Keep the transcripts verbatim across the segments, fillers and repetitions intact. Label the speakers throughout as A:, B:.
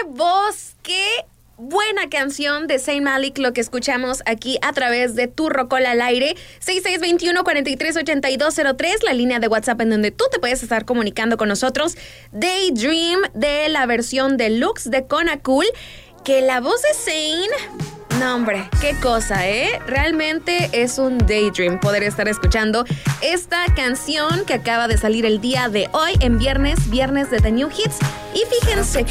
A: voz! ¡Qué buena canción de Zayn Malik, lo que escuchamos aquí a través de Tu Rocola al Aire? seis seis dos uno, cuatro tres ocho dos cero tres, la línea de WhatsApp en donde tú te puedes estar comunicando con nosotros. Daydream, de la versión deluxe de Kona Cool, que la voz de Zayn... No, hombre, qué cosa, ¿eh? Realmente es un daydream poder estar escuchando esta canción que acaba de salir el día de hoy, en viernes, viernes de The New Hits. Y fíjense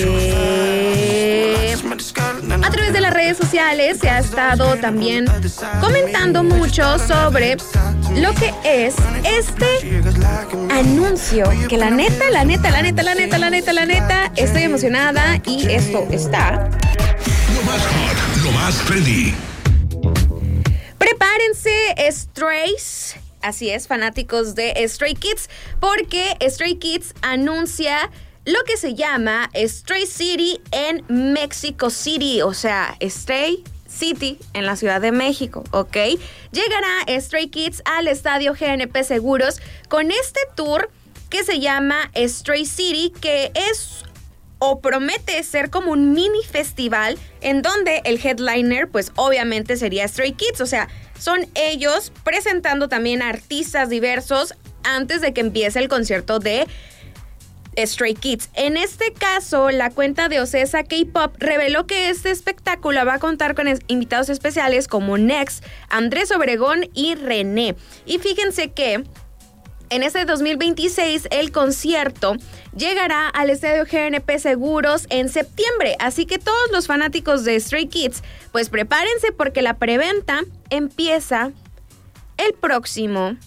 A: que a través de las redes sociales se ha estado también comentando mucho sobre lo que es este anuncio. Que la neta, la neta, la neta, la neta, la neta, la neta, estoy emocionada y esto está...
B: Lo más hot, lo más trendy.
A: Prepárense, Strays. Así es, fanáticos de Stray Kids, porque Stray Kids anuncia lo que se llama Stray City en Mexico City, o sea, Stray City en la Ciudad de México, ¿ok? Llegará Stray Kids al Estadio G N P Seguros con este tour que se llama Stray City, que es o promete ser como un mini festival en donde el headliner pues obviamente sería Stray Kids, o sea, son ellos presentando también a artistas diversos antes de que empiece el concierto de Stray Kids. En este caso, la cuenta de Ocesa K-Pop reveló que este espectáculo va a contar con invitados especiales como Next, Andrés Obregón y René. Y fíjense que en este dos mil veintiséis el concierto llegará al Estadio G N P Seguros en septiembre, así que todos los fanáticos de Stray Kids, pues prepárense porque la preventa empieza el próximo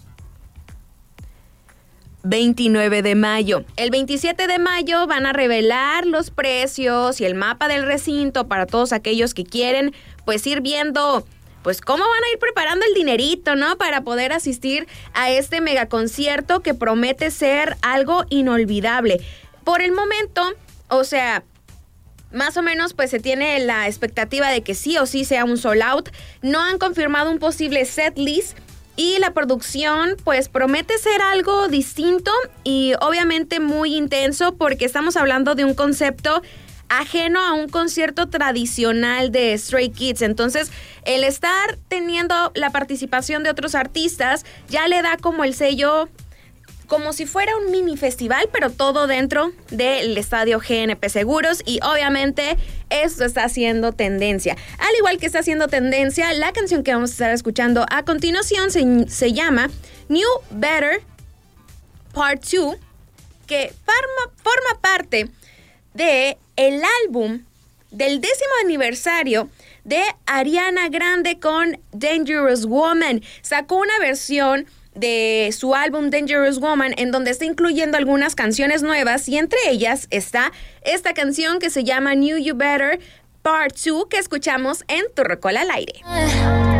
A: veintinueve de mayo. El veintisiete de mayo van a revelar los precios y el mapa del recinto para todos aquellos que quieren pues ir viendo pues cómo van a ir preparando el dinerito, ¿no? Para poder asistir a este megaconcierto que promete ser algo inolvidable. Por el momento, o sea, más o menos pues se tiene la expectativa de que sí o sí sea un sold out. No han confirmado un posible set list y la producción pues promete ser algo distinto y obviamente muy intenso porque estamos hablando de un concepto ajeno a un concierto tradicional de Stray Kids. Entonces, el estar teniendo la participación de otros artistas ya le da como el sello, como si fuera un mini festival, pero todo dentro del Estadio G N P Seguros, y obviamente esto está haciendo tendencia. Al igual que está haciendo tendencia, la canción que vamos a estar escuchando a continuación se, se llama New Better Part dos, que forma, forma parte de el álbum del décimo aniversario de Ariana Grande con Dangerous Woman. Sacó una versión de su álbum Dangerous Woman en donde está incluyendo algunas canciones nuevas y entre ellas está esta canción que se llama New You Better Part dos que escuchamos en Tu Rocola al Aire.